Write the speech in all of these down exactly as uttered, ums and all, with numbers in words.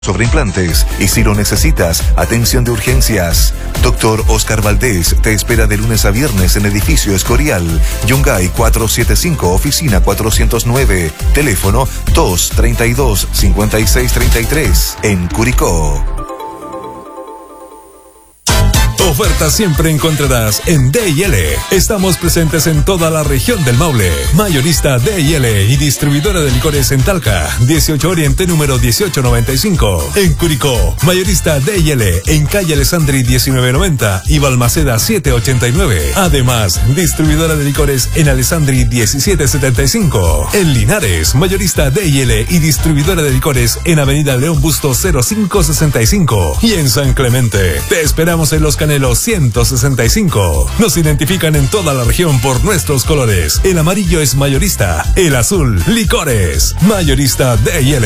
sobre implantes y si lo necesitas, atención de urgencias. Doctor Oscar Valdés te espera de lunes a viernes en Edificio Escorial, Yungay cuatrocientos setenta y cinco, oficina cuatrocientos nueve, teléfono dos treinta y dos, cincuenta y seis treinta y tres, en Curicó. Ofertas siempre encontrarás en D y L. Estamos presentes en toda la región del Maule. Mayorista D y L y distribuidora de licores en Talca, dieciocho Oriente número dieciocho noventa y cinco. En Curicó, mayorista D y L en calle Alessandri diecinueve noventa y Balmaceda siete ochenta y nueve. Además, distribuidora de licores en Alessandri diecisiete setenta y cinco. En Linares, mayorista D y L y distribuidora de licores en Avenida León Busto cero cinco sesenta y cinco. Y en San Clemente, te esperamos en Los Canelos ciento sesenta y cinco. Nos identifican en toda la región por nuestros colores. El amarillo es mayorista, el azul, licores. Mayorista D y L.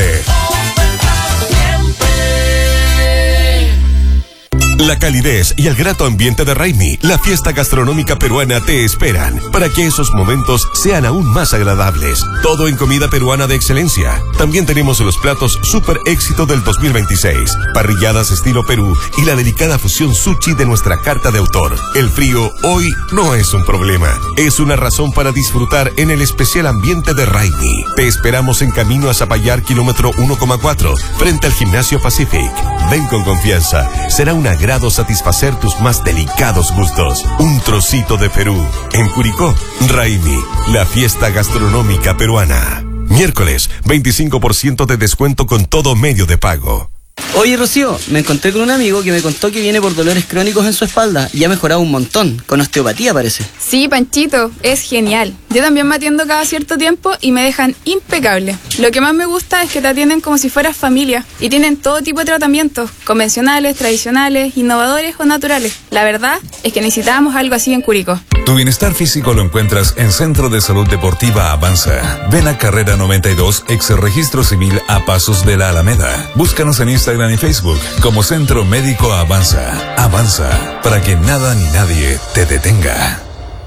La calidez y el grato ambiente de Raimi, la fiesta gastronómica peruana, te esperan para que esos momentos sean aún más agradables. Todo en comida peruana de excelencia. También tenemos los platos super éxito del dos mil veintiséis, parrilladas estilo Perú y la delicada fusión sushi de nuestra carta de autor. El frío hoy no es un problema, es una razón para disfrutar en el especial ambiente de Raimi. Te esperamos en camino a Zapallar, kilómetro uno coma cuatro, frente al Gimnasio Pacific. Ven con confianza, será una grado satisfacer tus más delicados gustos. Un trocito de Perú. En Curicó, Raimi, la fiesta gastronómica peruana. Miércoles, veinticinco por ciento de descuento con todo medio de pago. Oye, Rocío, me encontré con un amigo que me contó que viene por dolores crónicos en su espalda y ha mejorado un montón, con osteopatía parece. Sí, Panchito, es genial. Yo también me atiendo cada cierto tiempo y me dejan impecable. Lo que más me gusta es que te atienden como si fueras familia y tienen todo tipo de tratamientos, convencionales, tradicionales, innovadores o naturales. La verdad es que necesitábamos algo así en Curicó. Tu bienestar físico lo encuentras en Centro de Salud Deportiva Avanza. Ven a Carrera noventa y dos, ex Registro Civil a pasos de la Alameda. Búscanos en Instagram y Facebook como Centro Médico Avanza. Avanza, para que nada ni nadie te detenga.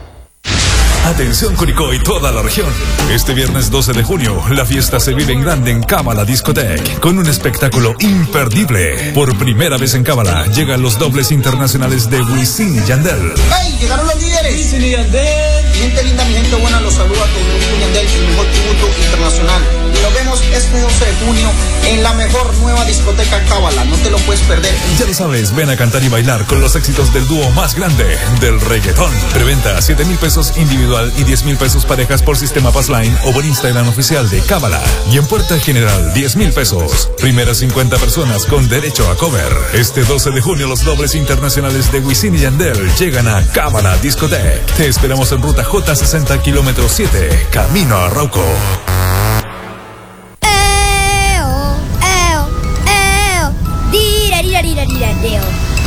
Atención Curicó y toda la región. Este viernes doce de junio, la fiesta se vive en grande en Cábala Discotec, con un espectáculo imperdible. Por primera vez en Cábala, llegan los dobles internacionales de Wisin y Yandel. ¡Hey! Llegaron los líderes. Wisin y Yandel. Mi gente linda, mi gente buena, los saluda con Wisin y Yandel, el mejor tributo internacional. Y nos vemos este doce de junio en la mejor nueva discoteca Cábala. No te lo puedes perder. Ya lo sabes, ven a cantar y bailar con los éxitos del dúo más grande del reggaetón. Preventa siete mil pesos individual y diez mil pesos parejas por sistema Passline o por Instagram oficial de Cábala. Y en Puerta General, diez mil pesos. Primeras cincuenta personas con derecho a cover. Este doce de junio, los dobles internacionales de Wisin y Yandel llegan a Cábala Discotec. Te esperamos en ruta J sesenta, kilómetro siete, camino a Arauco. Eo, eo, eo, dira, dira, dira, dira, deo.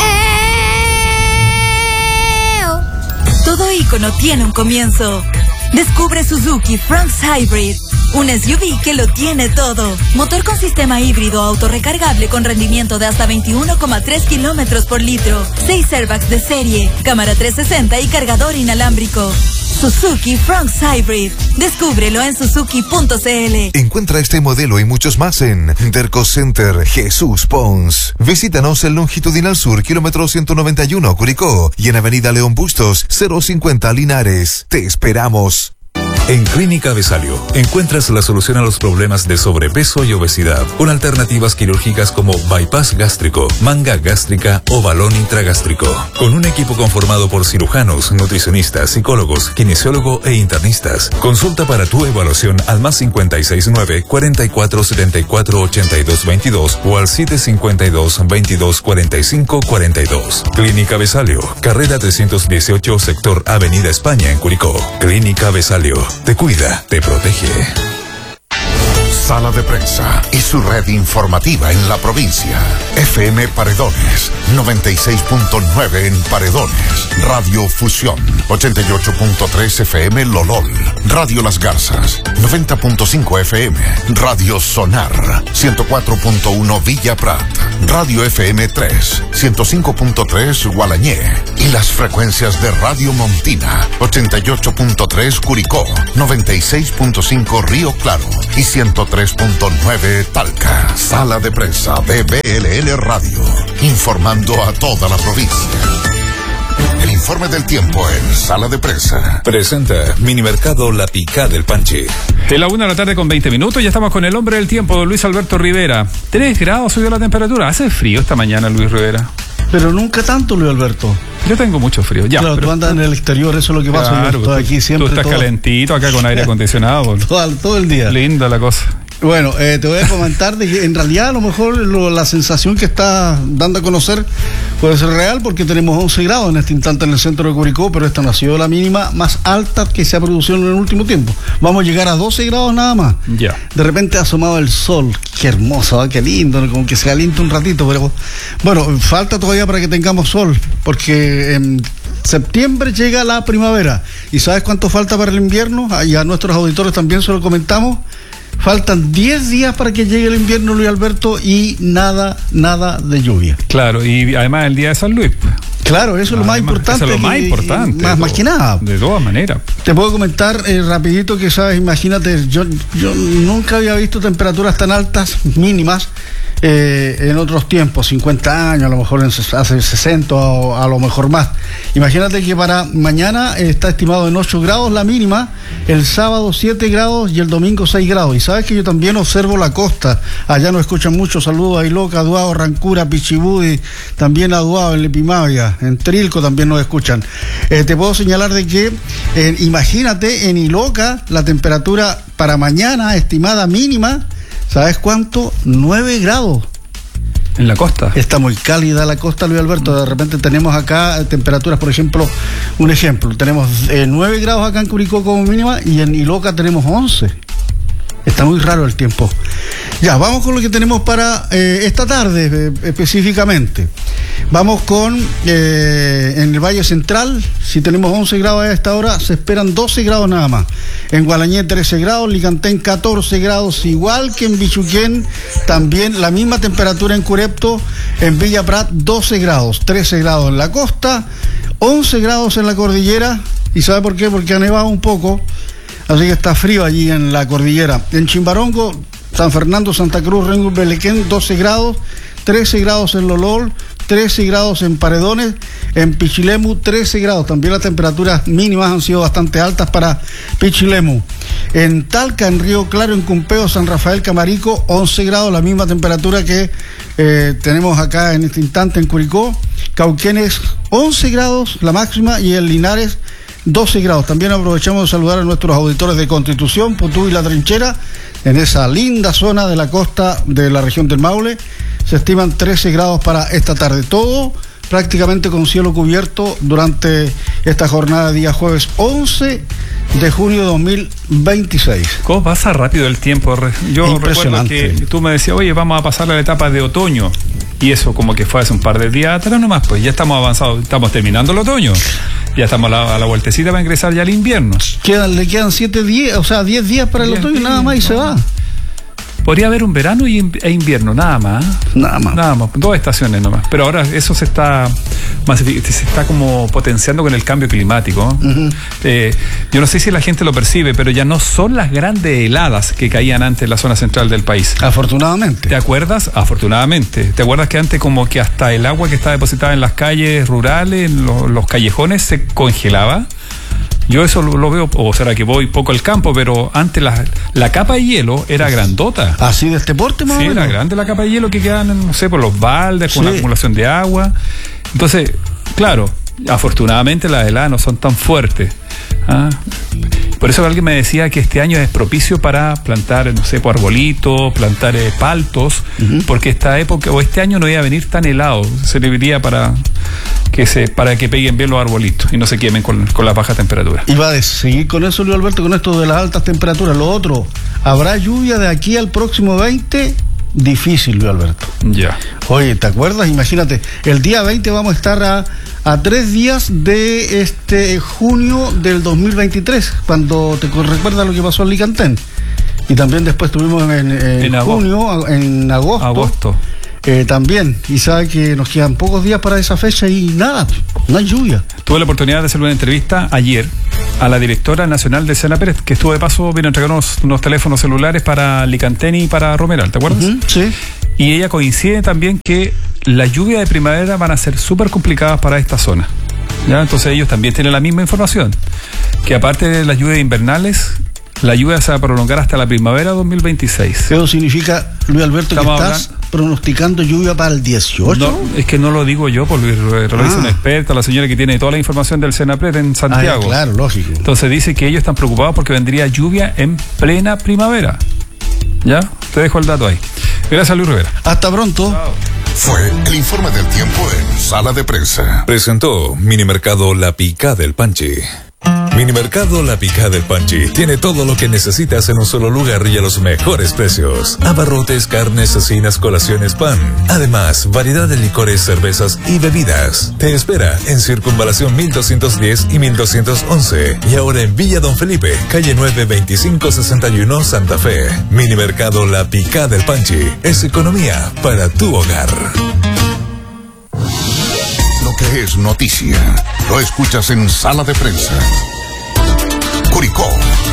Todo ícono tiene un comienzo. Descubre Suzuki Fronx Hybrid, un S U V que lo tiene todo. Motor con sistema híbrido autorrecargable con rendimiento de hasta veintiuno coma tres kilómetros por litro, seis airbags de serie, cámara trescientos sesenta y cargador inalámbrico. Suzuki Fronx Hybrid. Descúbrelo en suzuki punto c l. Encuentra este modelo y muchos más en Derco Center Jesús Pons. Visítanos en Longitudinal Sur, kilómetro ciento noventa y uno, Curicó, y en Avenida León Bustos, cero cincuenta, Linares. Te esperamos. En Clínica Besalio encuentras la solución a los problemas de sobrepeso y obesidad, con alternativas quirúrgicas como bypass gástrico, manga gástrica o balón intragástrico. Con un equipo conformado por cirujanos, nutricionistas, psicólogos, kinesiólogo e internistas. Consulta para tu evaluación al más cincuenta y seis nueve, cuarenta y cuatro setenta y cuatro ochenta y dos veintidós o al siete cincuenta y dos, veintidós cuarenta y cinco cuarenta y dos. Clínica Besalio, carrera trescientos dieciocho, sector Avenida España en Curicó. Clínica Besalio. Te cuida, te protege. Sala de Prensa y su red informativa en la provincia. F M Paredones, noventa y seis punto nueve en Paredones. Radio Fusión, ochenta y ocho punto tres F M Lolol. Radio Las Garzas, noventa punto cinco F M. Radio Sonar, ciento cuatro punto uno Villa Prat. Radio F M tres, ciento cinco punto tres Gualañé. Y las frecuencias de Radio Montina, ochenta y ocho punto tres Curicó, noventa y seis punto cinco Río Claro y ciento tres tres punto nueve Talca. Sala de prensa de B L L Radio, informando a toda la provincia. El informe del tiempo en Sala de Prensa. Presenta Minimercado La Picada del Panche. En la una de la tarde con veinte minutos, ya estamos con el hombre del tiempo, don Luis Alberto Rivera. Tres grados subió la temperatura. Hace frío esta mañana, Luis Rivera. Pero nunca tanto, Luis Alberto. Yo tengo mucho frío, ya. Claro, pero... tú andas en el exterior, eso es lo que pasa. Claro, yo estoy aquí siempre. Tú estás todo... calentito acá con aire acondicionado. todo, todo el día. Linda la cosa. Bueno, eh, te voy a comentar de que en realidad a lo mejor lo, la sensación que está dando a conocer puede ser real porque tenemos once grados en este instante en el centro de Curicó, pero esta no ha sido la mínima más alta que se ha producido en el último tiempo. Vamos a llegar a doce grados nada más. Ya. De repente ha asomado el sol. Qué hermoso, ¿eh? Qué lindo, como que se calienta un ratito, pero bueno, falta todavía para que tengamos sol, porque en septiembre llega la primavera. ¿Y sabes cuánto falta para el invierno? Y a nuestros auditores también se lo comentamos. Faltan diez días para que llegue el invierno, Luis Alberto, y nada, nada de lluvia. Claro, y además el día de San Luis. Claro, eso es lo más importante. Eso es lo más importante. Más, más que nada. De todas maneras. Te puedo comentar eh, rapidito que, sabes, imagínate, yo, yo nunca había visto temperaturas tan altas, mínimas, eh, en otros tiempos, cincuenta años, a lo mejor en, hace sesenta o a lo mejor más. Imagínate que para mañana eh, está estimado en ocho grados la mínima, el sábado siete grados y el domingo seis grados. Y sabes que yo también observo la costa, allá nos escuchan mucho, saludos a Iloca, Aduado, Rancura, Pichibudi, también a Aduado, en Lepimavia, en Trilco también nos escuchan. Eh, te puedo señalar de que, eh, imagínate, en Iloca la temperatura para mañana estimada mínima, ¿sabes cuánto? nueve grados. ¿En la costa? Está muy cálida la costa, Luis Alberto. De repente tenemos acá temperaturas, por ejemplo, un ejemplo, tenemos eh, nueve grados acá en Curicó como mínima y en Iloca tenemos once. Está muy raro el tiempo. Ya, vamos con lo que tenemos para eh, esta tarde eh, específicamente. Vamos con, eh, en el Valle Central, si tenemos once grados a esta hora, se esperan doce grados nada más. En Gualañé trece grados, Licantén catorce grados, igual que en Bichuquén, también la misma temperatura en Curepto, en Villa Prat doce grados, trece grados en la costa, once grados en la cordillera. ¿Y sabe por qué? Porque ha nevado un poco. Así que está frío allí en la cordillera. En Chimbarongo, San Fernando, Santa Cruz, Rengo, Belequén, doce grados, trece grados en Lolol, trece grados en Paredones, en Pichilemu, trece grados. También las temperaturas mínimas han sido bastante altas para Pichilemu. En Talca, en Río Claro, en Cumpeo, San Rafael, Camarico, once grados, la misma temperatura que eh, tenemos acá en este instante en Curicó. Cauquenes, once grados, la máxima, y en Linares, doce grados. También aprovechamos de saludar a nuestros auditores de Constitución, Putú y La Trinchera, en esa linda zona de la costa de la región del Maule. Se estiman trece grados para esta tarde. Todo prácticamente con cielo cubierto durante esta jornada de día jueves once de junio de dos mil veintiséis. ¿Cómo pasa rápido el tiempo? Yo recuerdo que tú me decías, oye, vamos a pasar a la etapa de otoño. Y eso como que fue hace un par de días atrás nomás, pues ya estamos avanzados, estamos terminando el otoño. Ya estamos a la, a la vueltecita para ingresar ya al invierno. Quedan, le quedan siete días, o sea, diez días para el otoño días, nada más y no. Se va. Podría haber un verano y e invierno, nada más. Nada más. Nada más, dos estaciones nomás. Pero ahora eso se está se está como potenciando con el cambio climático. Uh-huh. eh, yo no sé si la gente lo percibe, pero ya no son las grandes heladas que caían antes en la zona central del país. Afortunadamente. ¿Te acuerdas? Afortunadamente. ¿Te acuerdas que antes como que hasta el agua que estaba depositada en las calles rurales, en los, los callejones, se congelaba? Yo eso lo, lo veo, o será que voy poco al campo, pero antes la, la capa de hielo era grandota. ¿Así de este porte, más o menos? Sí, era grande la capa de hielo que quedan, no sé, por los baldes, con sí. La acumulación de agua. Entonces, claro, afortunadamente las heladas no son tan fuertes. ¿Ah? Por eso alguien me decía que este año es propicio para plantar, no sé, por arbolitos, plantar eh, paltos, uh-huh. Porque esta época o este año no iba a venir tan helado, serviría para que se para que peguen bien los arbolitos y no se quemen con, con la baja temperatura. Y va a seguir con eso, Luis Alberto, con esto de las altas temperaturas. Lo otro, ¿habrá lluvia de aquí al próximo veinte? Difícil, Luis Alberto. Ya. Oye, ¿te acuerdas? Imagínate, el día veinte vamos a estar a, a tres días de este junio del dos mil veintitrés, cuando te recuerdas lo que pasó en Licantén. Y también después tuvimos en, en, en junio, agosto, en agosto, agosto. eh, también, y sabe que nos quedan pocos días para esa fecha y nada, no hay lluvia. Tuve la oportunidad de hacer una entrevista ayer a la directora nacional de Senapred, que estuvo de paso, vino a entregar unos, unos teléfonos celulares para Licanteni y para Romeral, ¿te acuerdas? Uh-huh, sí. Y ella coincide también que las lluvias de primavera van a ser súper complicadas para esta zona. ¿Ya? Entonces ellos también tienen la misma información, que aparte de las lluvias invernales, la lluvia se va a prolongar hasta la primavera dos mil veintiséis. Eso significa, Luis Alberto, Estamos que estás hablando... pronosticando lluvia para el dieciocho. No, es que no lo digo yo, porque lo dice Ah. una experta, la señora que tiene toda la información del Senapred en Santiago. Ah, claro, lógico. Entonces dice que ellos están preocupados porque vendría lluvia en plena primavera. ¿Ya? Te dejo el dato ahí. Gracias, Luis Rivera. Hasta pronto. Chao. Fue el informe del tiempo en Sala de Prensa. Presentó Minimercado La Picá del Panchi. Minimercado La Picá del Panchi tiene todo lo que necesitas en un solo lugar y a los mejores precios. Abarrotes, carnes, cecinas, colaciones, pan. Además, variedad de licores, cervezas y bebidas. Te espera en Circunvalación mil doscientos diez y mil doscientos once. Y ahora en Villa Don Felipe, calle nueve veinticinco sesenta y uno, Santa Fe. Minimercado La Picá del Panchi. Es economía para tu hogar. Lo que es noticia, lo escuchas en Sala de Prensa. Curicó.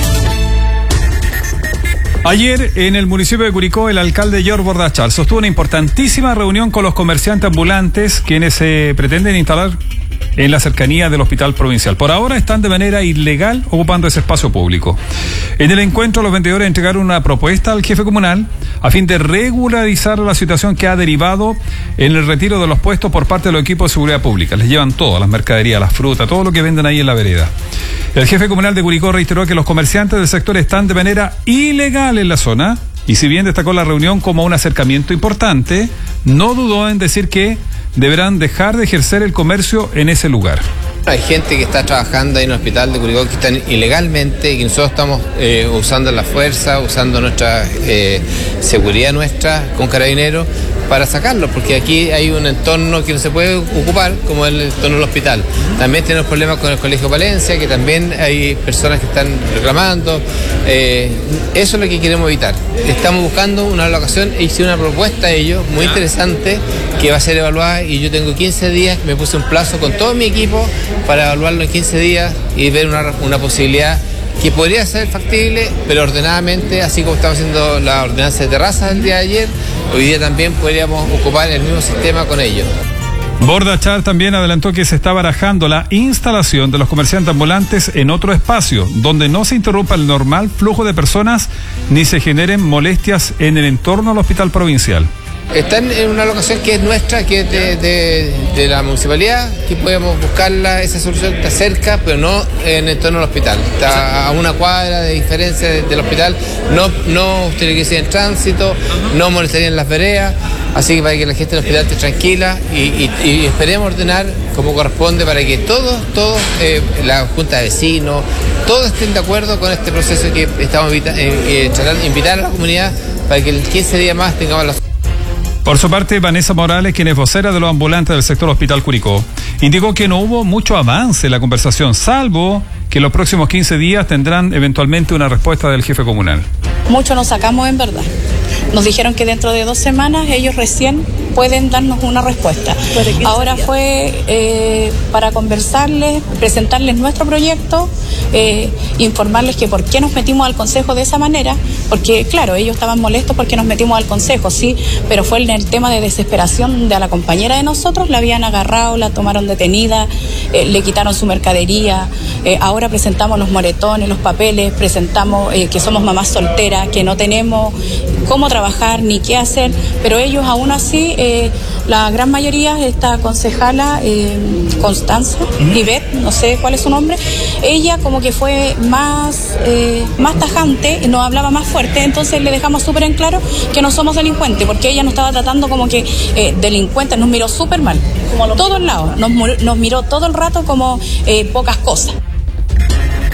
Ayer, en el municipio de Curicó, el alcalde George Bordachal sostuvo una importantísima reunión con los comerciantes ambulantes, quienes se pretenden instalar en la cercanía del hospital provincial. Por ahora están de manera ilegal ocupando ese espacio público. En el encuentro, los vendedores entregaron una propuesta al jefe comunal a fin de regularizar la situación que ha derivado en el retiro de los puestos por parte de los equipos de seguridad pública. Les llevan todo, las mercaderías, las frutas, todo lo que venden ahí en la vereda. El jefe comunal de Curicó reiteró que los comerciantes del sector están de manera ilegal en la zona, y si bien destacó la reunión como un acercamiento importante, no dudó en decir que deberán dejar de ejercer el comercio en ese lugar. Hay gente que está trabajando ahí en el hospital de Curicó que están ilegalmente y que nosotros estamos eh, usando la fuerza, usando nuestra eh, seguridad nuestra con carabineros para sacarlos, porque aquí hay un entorno que no se puede ocupar como el entorno del hospital. También tenemos problemas con el Colegio Palencia, que también hay personas que están reclamando. Eh, eso es lo que queremos evitar. Estamos buscando una locación e hice una propuesta a ellos muy interesante que va a ser evaluada, y yo tengo quince días, me puse un plazo con todo mi equipo para evaluarlo en quince días y ver una, una posibilidad que podría ser factible, pero ordenadamente, así como estamos haciendo la ordenanza de terrazas el día de ayer, hoy día también podríamos ocupar el mismo sistema con ellos. Bordachal también adelantó que se está barajando la instalación de los comerciantes ambulantes en otro espacio, donde no se interrumpa el normal flujo de personas ni se generen molestias en el entorno del hospital provincial. Están en una locación que es nuestra, que es de, de, de la municipalidad, que podemos buscarla, esa solución está cerca, pero no en el entorno del hospital. Está a una cuadra de diferencia de, del hospital, no, no usted que sea en tránsito, no molestarían las veredas, así que para que la gente del hospital esté tranquila y, y, y esperemos ordenar como corresponde para que todos, todos, eh, la Junta de Vecinos, todos estén de acuerdo con este proceso que estamos invita, eh, tratando de invitar a la comunidad para que en quince días más tengamos la. Por su parte, Vanessa Morales, quien es vocera de los ambulantes del sector Hospital Curicó, indicó que no hubo mucho avance en la conversación, salvo que en los próximos quince días tendrán eventualmente una respuesta del jefe comunal. Mucho nos sacamos en verdad. Nos dijeron que dentro de dos semanas ellos recién pueden darnos una respuesta. Ahora fue eh, para conversarles, presentarles nuestro proyecto, eh, informarles que por qué nos metimos al consejo de esa manera, porque claro, ellos estaban molestos porque nos metimos al consejo, sí, pero fue en el tema de desesperación de a la compañera de nosotros, la habían agarrado, la tomaron detenida, eh, le quitaron su mercadería, eh, ahora presentamos los moretones, los papeles, presentamos eh, que somos mamás solteras, que no tenemos cómo trabajar ni qué hacer, pero ellos aún así, eh, la gran mayoría, esta concejala eh, Constanza, ¿Mm? Ivette, no sé cuál es su nombre, ella como que fue más, eh, más tajante, nos hablaba más fuerte, entonces le dejamos súper en claro que no somos delincuentes, porque ella nos estaba tratando como que eh, delincuentes, nos miró súper mal, todos lados, nos, nos miró todo el rato como eh, pocas cosas.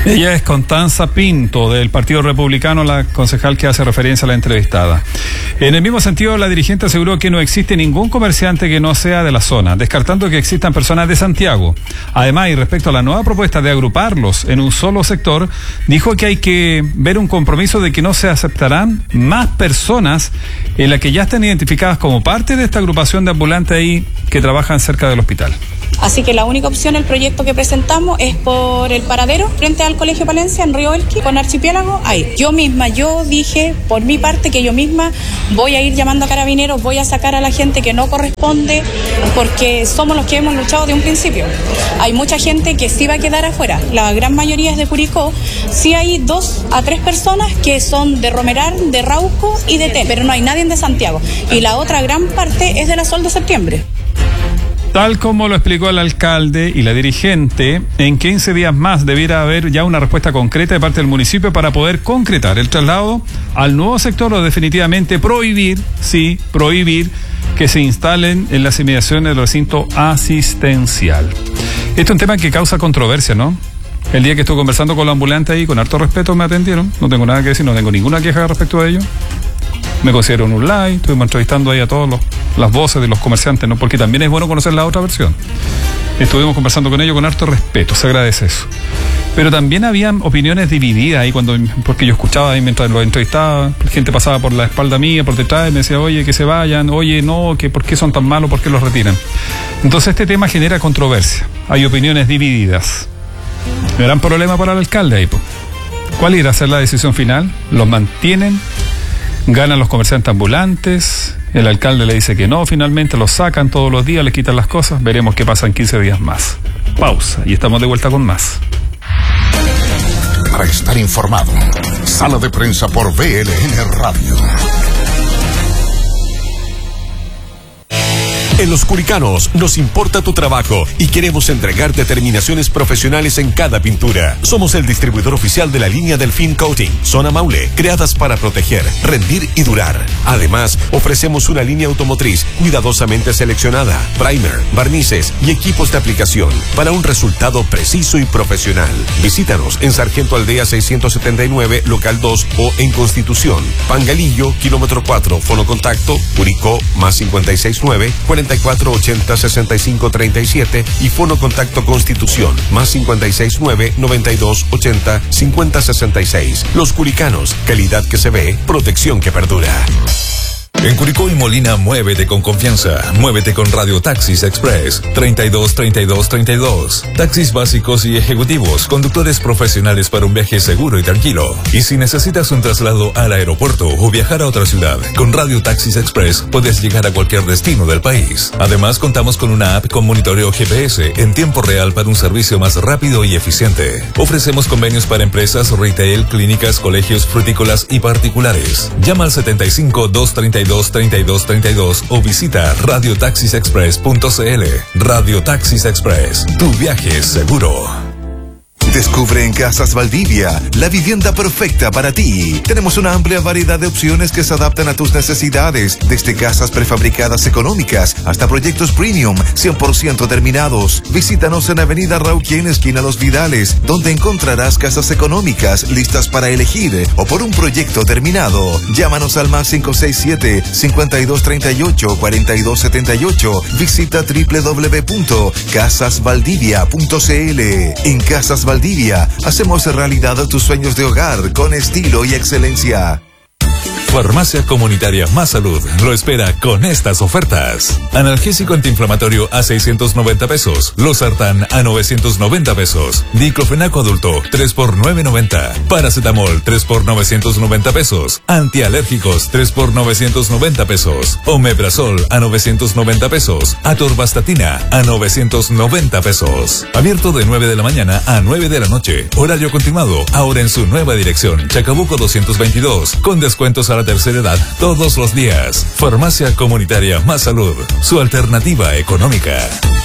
Ella es Constanza Pinto, del Partido Republicano, la concejal que hace referencia a la entrevistada. En el mismo sentido, la dirigente aseguró que no existe ningún comerciante que no sea de la zona, descartando que existan personas de Santiago. Además, y respecto a la nueva propuesta de agruparlos en un solo sector, dijo que hay que ver un compromiso de que no se aceptarán más personas en las que ya están identificadas como parte de esta agrupación de ambulantes ahí que trabajan cerca del hospital. Así que la única opción, el proyecto que presentamos es por el paradero frente al Colegio Palencia en Río Elqui con Archipiélago ahí. Yo misma, yo dije por mi parte que yo misma voy a ir llamando a carabineros, voy a sacar a la gente que no corresponde porque somos los que hemos luchado de un principio. Hay mucha gente que sí va a quedar afuera, la gran mayoría es de Curicó, sí hay dos a tres personas que son de Romeral, de Rauco y de T, pero no hay nadie de Santiago. Y la otra gran parte es de la Sol de Septiembre. Tal como lo explicó el alcalde y la dirigente, en quince días más debiera haber ya una respuesta concreta de parte del municipio para poder concretar el traslado al nuevo sector o definitivamente prohibir, sí, prohibir que se instalen en las inmediaciones del recinto asistencial. Esto es un tema que causa controversia, ¿no? El día que estuve conversando con la ambulante ahí, con harto respeto me atendieron, no tengo nada que decir, no tengo ninguna queja respecto a ello. Me consiguieron un live, estuvimos entrevistando ahí a todas las voces de los comerciantes, ¿no? Porque también es bueno conocer la otra versión. Estuvimos conversando con ellos con harto respeto, se agradece eso. Pero también habían opiniones divididas ahí, cuando, porque yo escuchaba ahí mientras los entrevistaba, la gente pasaba por la espalda mía, por detrás, y me decía, oye, que se vayan, oye, no, que por qué son tan malos, por qué los retiran. Entonces este tema genera controversia, hay opiniones divididas. Gran problema para el alcalde ahí, pues. ¿Cuál irá a ser la decisión final? ¿Los mantienen? ¿Ganan los comerciantes ambulantes? El alcalde le dice que no, finalmente los sacan todos los días, les quitan las cosas. Veremos qué pasa en quince días más. Pausa y estamos de vuelta con más. Para estar informado, Sala de Prensa por B L N Radio. En Los Curicanos nos importa tu trabajo y queremos entregarte terminaciones profesionales en cada pintura. Somos el distribuidor oficial de la línea Delfín Coating, Zona Maule, creadas para proteger, rendir y durar. Además, ofrecemos una línea automotriz cuidadosamente seleccionada, primer, barnices y equipos de aplicación para un resultado preciso y profesional. Visítanos en Sargento Aldea seiscientos setenta y nueve, local dos o en Constitución, Pangalillo, kilómetro cuatro, fonocontacto, Curicó, más cincuenta y seis nueve, cuarenta y cuatro ochenta sesenta y cinco treinta y siete y fono contacto Constitución más cincuenta y seis nueve noventa y dos ochenta cincuenta sesenta y seis. Los Curicanos, calidad que se ve, protección que perdura. En Curicó y Molina, muévete con confianza. Muévete con Radio Taxis Express. treinta y dos, treinta y dos, treinta y dos. Taxis básicos y ejecutivos. Conductores profesionales para un viaje seguro y tranquilo. Y si necesitas un traslado al aeropuerto o viajar a otra ciudad, con Radio Taxis Express puedes llegar a cualquier destino del país. Además, contamos con una app con monitoreo G P S en tiempo real para un servicio más rápido y eficiente. Ofrecemos convenios para empresas, retail, clínicas, colegios, frutícolas y particulares. Llama al setenta y cinco, doscientos treinta y dos, treinta y dos treinta y dos o visita radio taxis express punto c l. Radio Taxis Express, tu viaje es seguro. Descubre en Casas Valdivia la vivienda perfecta para ti. Tenemos una amplia variedad de opciones que se adaptan a tus necesidades, desde casas prefabricadas económicas hasta proyectos premium cien por ciento terminados. Visítanos en Avenida Rauquien, esquina Los Vidales, donde encontrarás casas económicas listas para elegir o por un proyecto terminado. Llámanos al más cinco seis siete, cincuenta y dos treinta y ocho, cuarenta y dos setenta y ocho. Visita doble u doble u doble u punto casas valdivia punto c l. En Casas Valdivia hacemos realidad tus sueños de hogar con estilo y excelencia. Farmacia Comunitaria Más Salud lo espera con estas ofertas. Analgésico antiinflamatorio a seiscientos noventa pesos. Losartán a novecientos noventa pesos. Diclofenaco adulto tres por novecientos noventa. Paracetamol tres por novecientos noventa pesos. Antialérgicos tres por novecientos noventa pesos. Omeprazol a novecientos noventa pesos. Atorvastatina a novecientos noventa pesos. Abierto de nueve de la mañana a nueve de la noche. Horario continuado, ahora en su nueva dirección, Chacabuco doscientos veintidós, con descuentos a la tercera edad todos los días. Farmacia Comunitaria Más Salud, su alternativa económica.